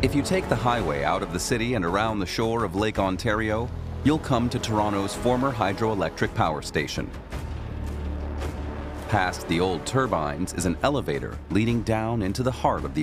If you take the highway out of the city and around the shore of Lake Ontario, you'll come to Toronto's former hydroelectric power station. Past the old turbines is an elevator leading down into the heart of the